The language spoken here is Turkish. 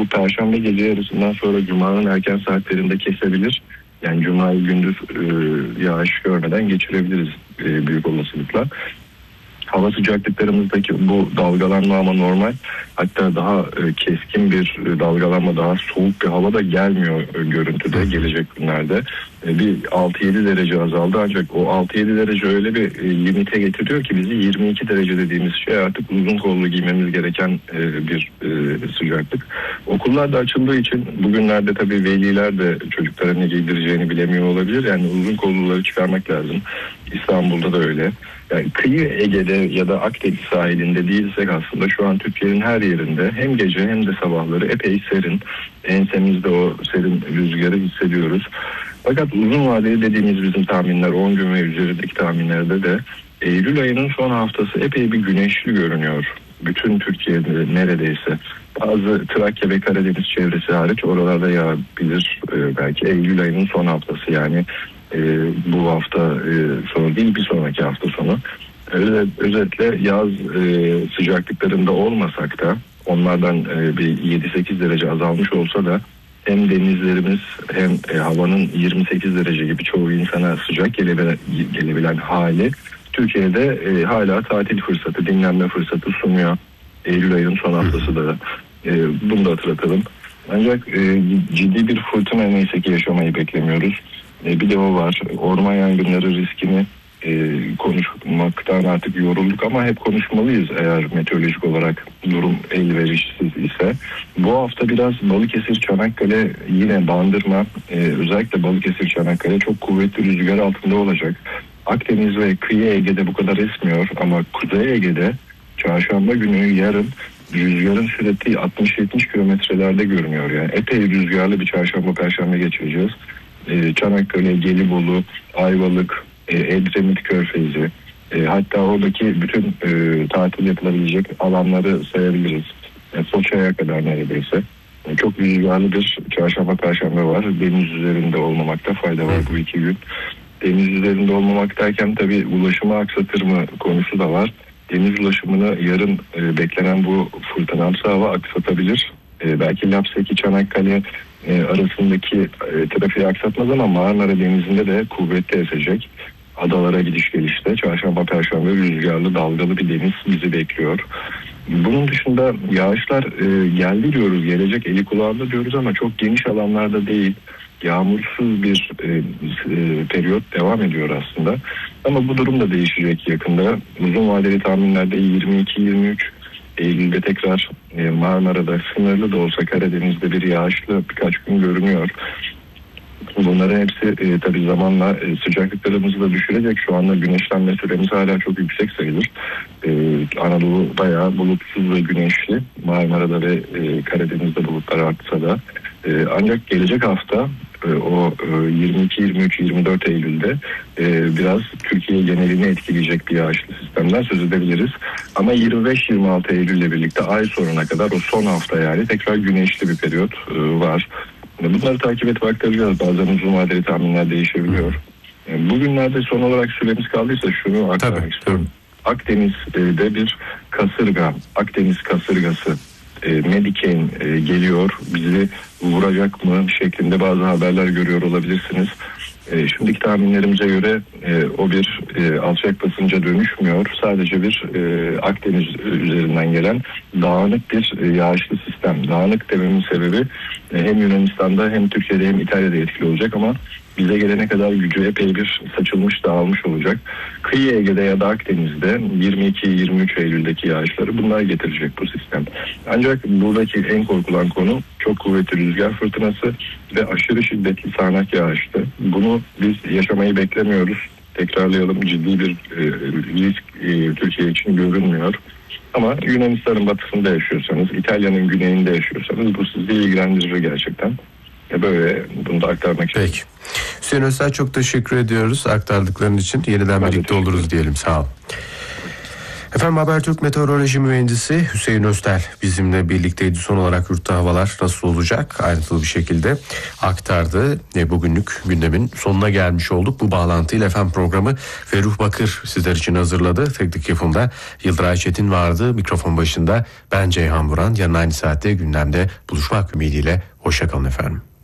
bu Perşembe gece yarısından sonra Cuma'nın erken saatlerinde kesebilir. Yani Cuma'yı gündüz yağış görmeden geçirebiliriz büyük olasılıkla. Hava sıcaklıklarımızdaki bu dalgalanma ama normal. Hatta daha keskin bir dalgalanma, daha soğuk bir hava da gelmiyor görüntüde gelecek günlerde. Bir 6-7 derece azaldı, ancak o 6-7 derece öyle bir limite getiriyor ki bizi 22 derece dediğimiz şey artık uzun kollu giymemiz gereken bir sıcaklık. Okullar da açıldığı için bugünlerde tabii veliler de çocuklara ne giydireceğini bilemiyor olabilir. Yani uzun kolluları çıkarmak lazım. İstanbul'da da öyle. Yani kıyı Ege'de ya da Akdeniz sahilinde değilsek aslında şu an Türkiye'nin her yerinde hem gece hem de sabahları epey serin. Ensemizde o serin rüzgarı hissediyoruz. Fakat uzun vadeli dediğimiz bizim tahminler 10 gün ve üzerindeki tahminlerde de Eylül ayının son haftası epey bir güneşli görünüyor. Bütün Türkiye'de neredeyse. Bazı Trakya ve Karadeniz çevresi hariç oralarda yağabilir belki Eylül ayının son haftası, yani bu hafta sonu değil bir sonraki hafta sonu. Özetle yaz sıcaklıklarında olmasak da onlardan bir 7-8 derece azalmış olsa da hem denizlerimiz hem havanın 28 derece gibi çoğu insana sıcak gelebilen hali Türkiye'de hala tatil fırsatı, dinlenme fırsatı sunuyor. Eylül ayının son haftası da bunu da hatırlatalım. Ancak ciddi bir fırtına neyse ki yaşamayı beklemiyoruz. Bir de o var. Orman yangınları riskini konuşmaktan artık yorulduk ama hep konuşmalıyız eğer meteorolojik olarak durum elverişsiz ise. Bu hafta biraz Balıkesir, Çanakkale, yine Bandırma, özellikle Balıkesir, Çanakkale çok kuvvetli rüzgar altında olacak. Akdeniz ve kıyı Ege'de bu kadar esmiyor ama Kuzey Ege'de çarşamba günü yarın rüzgarın sürekli 60-70 kilometrelerde görünüyor. Yani epey rüzgarlı bir çarşamba, perşembe geçireceğiz. Çanakkale, Gelibolu, Ayvalık, Edremit Körfezi, hatta oradaki bütün tatil yapılabilecek alanları sayabiliriz. Foça'ya kadar neredeyse. Çok rüzgarlı bir çarşamba, perşembe var. Deniz üzerinde olmamakta fayda var bu 2 gün. Deniz üzerinde olmamak derken tabii ulaşımı aksatır mı konusu da var. Deniz ulaşımını yarın beklenen bu fırtınamsı hava aksatabilir. Belki Lapseki, Çanakkale arasındaki trafiği aksatmaz ama Marmara Denizi'nde de kuvvetli esecek. Adalara gidiş gelişte çarşamba, perşembe rüzgarlı, dalgalı bir deniz bizi bekliyor. Bunun dışında yağışlar geldi diyoruz, gelecek eli kulağında diyoruz ama çok geniş alanlarda değil. Yağmursuz bir periyot devam ediyor aslında. Ama bu durum da değişecek yakında. Uzun vadeli tahminlerde 22-23 Eylül'de tekrar Marmara'da sınırlı da olsa Karadeniz'de bir yağışlı birkaç gün görünüyor. Bunların hepsi tabii zamanla sıcaklıklarımızı da düşürecek. Şu anda güneşlenme süremiz hala çok yüksek sayılır. Anadolu bayağı bulutsuz ve güneşli. Marmara'da ve Karadeniz'de bulutlar artsa da. Ancak gelecek hafta o 22, 23, 24 Eylül'de biraz Türkiye genelini etkileyecek bir yağışlı sistemden söz edebiliriz. Ama 25-26 Eylül'le birlikte ay sonuna kadar o son hafta yani tekrar güneşli bir periyot var. Bunları takip edip aktaracağız. Bazen uzun vadeli tahminler değişebiliyor. Bugünlerde son olarak süremiz kaldıysa şunu aktarmak istiyorum. Akdeniz'de bir kasırga, Akdeniz kasırgası Medicane geliyor, bizi vuracak mı şeklinde bazı haberler görüyor olabilirsiniz. Şimdiki tahminlerimize göre o bir alçak basınca dönüşmüyor. Sadece bir Akdeniz üzerinden gelen dağınık bir yağışlı sistem. Dağınık dememin sebebi hem Yunanistan'da hem Türkiye'de hem İtalya'da etkili olacak ama bize gelene kadar gücü epey bir saçılmış, dağılmış olacak. Kıyı Ege'de ya da Akdeniz'de 22-23 Eylül'deki yağışları bunlar getirecek bu sistem. Ancak buradaki en korkulan konu çok kuvvetli rüzgar fırtınası ve aşırı şiddetli sağanak yağıştı. Bunu biz yaşamayı beklemiyoruz. Tekrarlayalım, ciddi bir risk Türkiye için görünmüyor. Ama Yunanistan'ın batısında yaşıyorsanız, İtalya'nın güneyinde yaşıyorsanız bu sizi ilgilendirir gerçekten. Böyle bunu da aktarmak istiyorum. Peki. Hüseyin Öztürk, çok teşekkür ediyoruz aktardıkların için. Yeniden birlikte oluruz diyelim. Sağ ol. Efendim Habertürk Meteoroloji Mühendisi Hüseyin Öztel bizimle birlikteydi. Son olarak yurtta havalar nasıl olacak ayrıntılı bir şekilde aktardı. Bugünlük gündemin sonuna gelmiş olduk. Bu bağlantıyla efendim programı Ferruh Bakır sizler için hazırladı. Teknik yapımda Yıldıray Çetin vardı. Mikrofon başında ben Ceyhan Vuran. Yarın aynı saatte gündemde buluşmak ümidiyle. Hoşça kalın efendim.